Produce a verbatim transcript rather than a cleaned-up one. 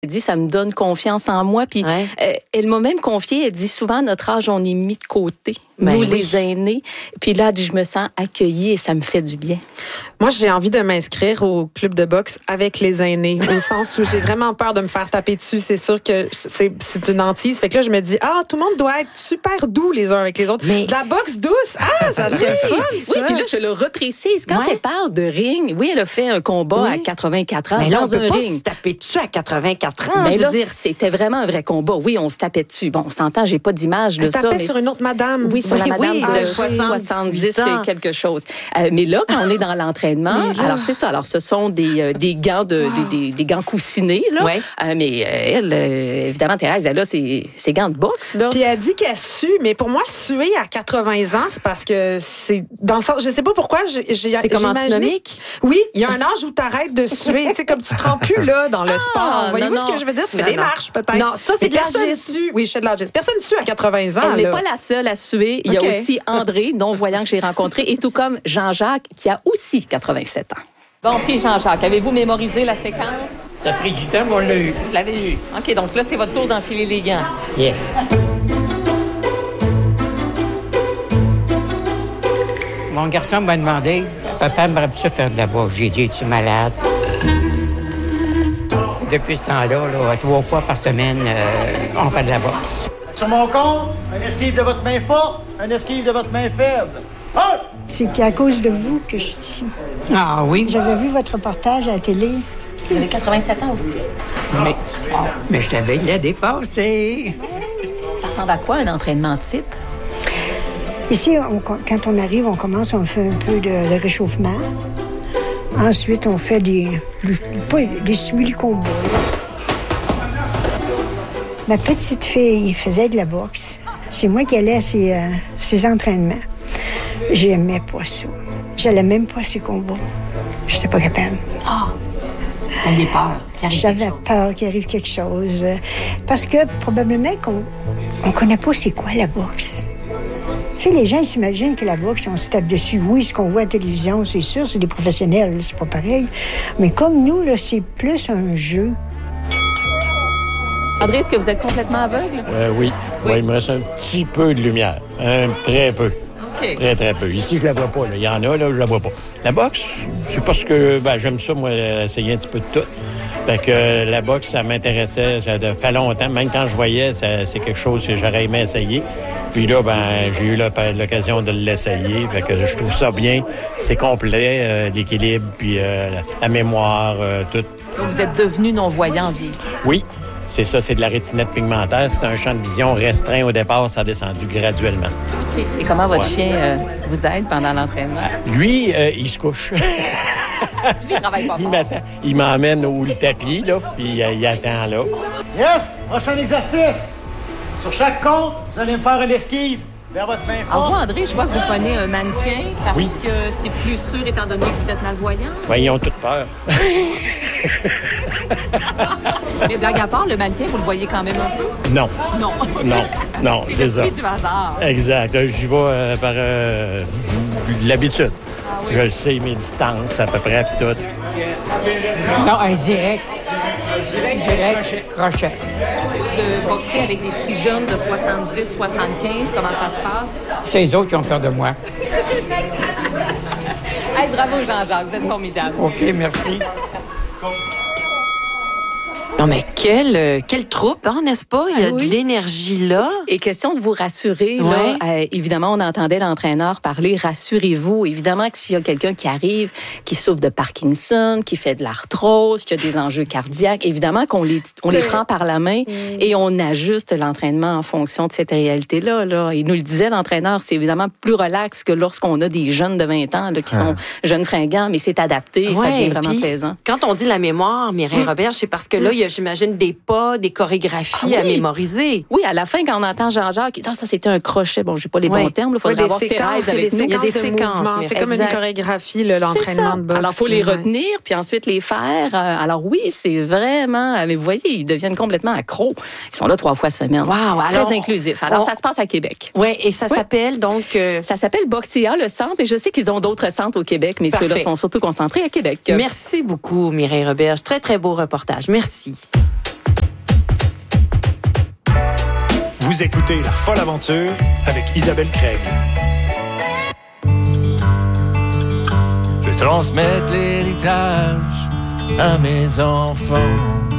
Elle dit, ça me donne confiance en moi. Puis ouais. euh, elle m'a même confié, elle dit, souvent, à notre âge, on est mis de côté. Ben nous, oui. les aînés. Puis là, elle dit, je me sens accueillie et ça me fait du bien. Moi, j'ai envie de m'inscrire au club de boxe avec les aînés, au sens où j'ai vraiment peur de me faire taper dessus. C'est sûr que c'est, c'est une hantise. Fait que là, je me dis, ah, tout le monde doit être super doux les uns avec les autres. Mais... De la boxe douce, ah, ça serait le fun, ça. Oui, puis là, je le reprécise. Quand Ouais. elle parle de ring, oui, elle a fait un combat Oui. à quatre-vingt-quatre ans Mais là, dans on peut un pas ring. se taper dessus à quatre-vingt-quatre ans, Ben je veux là, dire. c'était vraiment un vrai combat. Oui, on se tapait dessus. Bon, on s'entend, j'ai pas d'image de Elle ça. tapait mais sur une autre madame. Oui, sur Oui, la madame oui, de de soixante-dix ans. et quelque chose. Euh, mais là, quand on est dans l'entraînement, là... alors c'est ça. Alors, ce sont des, euh, des gants de, wow. des, des, des gants coussinés, là. Ouais. Euh, mais euh, elle, euh, évidemment, Thérèse, elle a ses, ses gants de boxe, là. Puis elle dit qu'elle sue, mais pour moi, suer à quatre-vingts ans, c'est parce que c'est dans le sens, je sais pas pourquoi, j'ai, j'ai C'est comme j'ai imaginé- antinomique? Oui, il y a un âge où t'arrêtes de suer, tu sais, comme tu te rends plus là dans le sport. Voyez-vous non, ce que je veux dire? Tu fais non, des non. marches peut-être. Non, ça, c'est Mais de personne l'agisme. sue. Oui, je fais de l'agisme. Personne sue à quatre-vingts ans. Elle n'est là. pas la seule à suer. Il y a OK. aussi André, non-voyant que j'ai rencontré, et tout comme Jean-Jacques, qui a aussi quatre-vingt-sept ans. Bon, puis Jean-Jacques, avez-vous mémorisé la séquence? Ça a pris du temps, mais on l'a eu. Vous l'avez eu. OK, donc là, c'est votre tour d'enfiler les gants. Yes. Mon garçon m'a demandé, papa, aimerais-tu ça faire de la boxe? J'ai dit, es-tu malade? Depuis ce temps-là, là, trois fois par semaine, euh, on fait de la boxe. Sur mon compte, un esquive de votre main forte, un esquive de votre main faible. Un! C'est qu'à cause de vous que je suis ici. Ah oui? J'avais vu votre reportage à la télé. Vous avez quatre-vingt-sept ans aussi. Mais, mais je t'avais la dépassé. Ça ressemble à quoi, un entraînement type? Ici, on- quand on arrive, on commence, on fait un peu de, de réchauffement. Ensuite, on fait des, pas des simili-combats. Ma petite fille faisait de la boxe. C'est moi qui allais à ses, euh, ses entraînements. J'aimais pas ça. J'allais même pas à ses combats. J'étais pas capable. Ah! Vous aviez peur qu'il arrive quelque J'avais chose. peur qu'il arrive quelque chose. euh, Parce que probablement qu'on on connaît pas c'est quoi la boxe. Tu sais, les gens s'imaginent que la boxe, on se tape dessus. Oui, ce qu'on voit à la télévision, c'est sûr, c'est des professionnels, c'est pas pareil. Mais comme nous, là, c'est plus un jeu. André, est-ce que vous êtes complètement aveugle? Euh, oui. Oui. Oui, il me reste un petit peu de lumière. Un très peu. OK. Très, très peu. Ici, je la vois pas. Là. Il y en a, là, je la vois pas. La boxe, c'est parce que ben, j'aime ça, moi, essayer un petit peu de tout. Fait que euh, la boxe, ça m'intéressait. Ça fait longtemps. Même quand je voyais, ça, c'est quelque chose que j'aurais aimé essayer. Puis là, ben, j'ai eu l'occasion de l'essayer. Fait que je trouve ça bien. C'est complet, euh, l'équilibre, puis euh, la mémoire, euh, tout. Donc, vous êtes devenu non-voyant en vieillissant. Oui, c'est ça, c'est de la rétinette pigmentaire. C'est un champ de vision restreint au départ, ça a descendu graduellement. OK. Et comment votre Ouais. chien euh, vous aide pendant l'entraînement? Lui, euh, il se couche. Lui, il travaille pas il, fort. m'attend. Il m'emmène au le tapis, là, puis euh, il attend là. Yes! Prochain exercice. Sur chaque compte, vous allez me faire une esquive vers votre main Alors, vous, forte. André, je vois que vous prenez un mannequin parce Oui. que c'est plus sûr étant donné que vous êtes malvoyant. Ben, ils ont toutes peur. Mais blague à part, le mannequin, vous le voyez quand même un peu? Non, Non. non, non, C'est c'est le ça. prix du hasard. Exact. Là, j'y vais euh, par euh, de l'habitude. Ah oui. Je le sais, mes distances à peu près, puis tout. Non, un direct. Direct, direct, crochet. De boxer avec des petits jeunes de soixante-dix, soixante-quinze, comment ça se passe? C'est les autres qui ont peur de moi. Hey, bravo Jean-Jacques, vous êtes formidable. OK, merci. Non, mais quelle, euh, quelle troupe, hein, n'est-ce pas? Il y a Ah oui. de l'énergie là. Et question de vous rassurer, là, Ouais. euh, évidemment, on entendait l'entraîneur parler, rassurez-vous. Évidemment que s'il y a quelqu'un qui arrive, qui souffre de Parkinson, qui fait de l'arthrose, qui a des enjeux cardiaques, évidemment qu'on les, on les prend par la main et on ajuste l'entraînement en fonction de cette réalité-là. Là. Il nous le disait, l'entraîneur, c'est évidemment plus relax que lorsqu'on a des jeunes de vingt ans là, qui sont jeunes fringants, mais c'est adapté et ça Ouais, devient vraiment puis, plaisant. Quand on dit la mémoire, Mireille Mm. Robert, c'est parce que là, il y a, j'imagine, des pas, des chorégraphies Ah à oui. mémoriser. Oui, à la fin, quand on entend Jean-Jacques, qui dit, ah, ça, c'était un crochet. Bon, j'ai pas les Ouais. bons termes. Il faudrait Ouais, des avoir séquences, Thérèse c'est avec les nous. Il y a des séquences de séquences, mouvements. mais C'est comme une exact. chorégraphie, là, C'est l'entraînement ça. de boxe. Alors, il faut les Ouais. retenir, puis ensuite les faire. Euh, Alors oui, c'est vraiment... Mais vous voyez, ils deviennent complètement accros. Ils sont là trois fois semaine. Wow, alors, Très inclusif. Alors, on- ça se passe à Québec. Ouais, et ça Oui. s'appelle donc... euh, Ça s'appelle Boxea, le centre, et je sais qu'ils ont d'autres centres au Québec, mais Parfait. ceux-là sont surtout concentrés à Québec. Merci beaucoup, Mireille Robert. Très, très beau reportage. Merci. Vous écoutez La Folle Aventure avec Isabelle Craig. Je transmets l'héritage à mes enfants.